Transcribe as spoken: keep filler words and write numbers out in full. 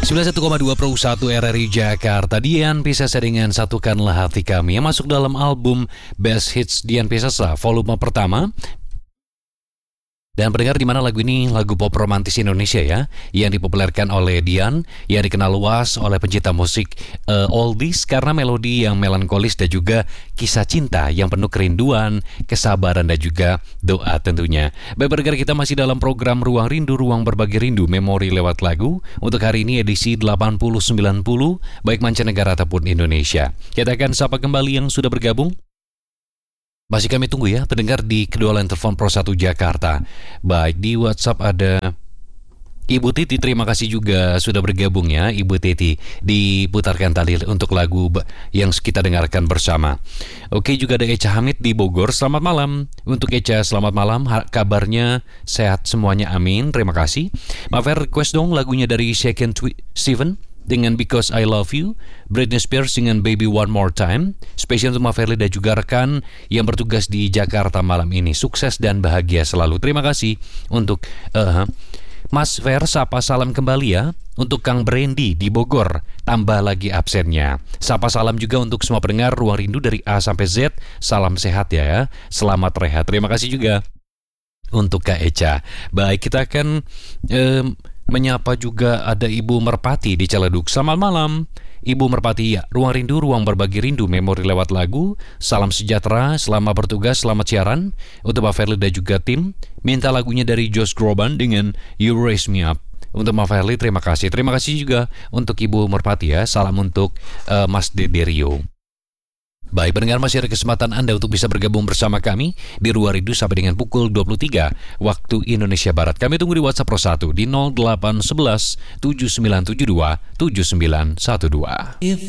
sembilan puluh satu koma dua Pro satu R R I Jakarta. Dian Piscesa dengan Satukanlah Hati Kami yang masuk dalam album Best Hits Dian Piscesa volume pertama. Dan pendengar, di mana lagu ini lagu pop romantis Indonesia ya, yang dipopulerkan oleh Dian, yang dikenal luas oleh pencinta musik uh, oldies karena melodi yang melankolis dan juga kisah cinta yang penuh kerinduan, kesabaran dan juga doa tentunya. Baik pendengar, kita masih dalam program Ruang Rindu, Ruang Berbagi Rindu, Memori lewat lagu. Untuk hari ini edisi delapan puluh sembilan puluh, baik mancanegara ataupun Indonesia. Kita akan sapa kembali yang sudah bergabung. Masih kami tunggu ya pendengar di kedua line telepon Pro satu Jakarta. Baik, di WhatsApp ada Ibu Titi, terima kasih juga sudah bergabung ya Ibu Titi. Diputarkan tadi untuk lagu yang kita dengarkan bersama. Oke, juga ada Echa Hamid di Bogor. Selamat malam. Untuk Echa, selamat malam. Kabarnya sehat semuanya, amin. Terima kasih. Maaf, request dong lagunya dari Second Steven dengan Because I Love You, Britney Spears dengan Baby One More Time. Spesial untuk Maverly dan juga rekan yang bertugas di Jakarta malam ini. Sukses dan bahagia selalu. Terima kasih untuk uh, Mas Fer, sapa salam kembali ya. Untuk Kang Brandy di Bogor, tambah lagi absennya. Sapa salam juga untuk semua pendengar Ruang Rindu dari A sampai Z. Salam sehat ya, selamat rehat. Terima kasih juga untuk Kak Echa. Baik, kita akan um, menyapa juga ada Ibu Merpati di Ciledug. Selamat malam Ibu Merpati ya. Ruang Rindu, Ruang Berbagi Rindu, Memori lewat lagu. Salam sejahtera, selamat bertugas, selamat siaran. Untuk Pak Ferli dan juga tim, minta lagunya dari Josh Groban dengan You Raise Me Up. Untuk Pak Ferli, terima kasih. Terima kasih juga untuk Ibu Merpati ya. Salam untuk uh, Mas Dede Rio. Baik pendengar, masih ada kesempatan Anda untuk bisa bergabung bersama kami di Ruang Rindu sampai dengan pukul dua puluh tiga waktu Indonesia Barat. Kami tunggu di WhatsApp Pro satu di nol delapan satu satu tujuh sembilan tujuh dua tujuh sembilan satu dua.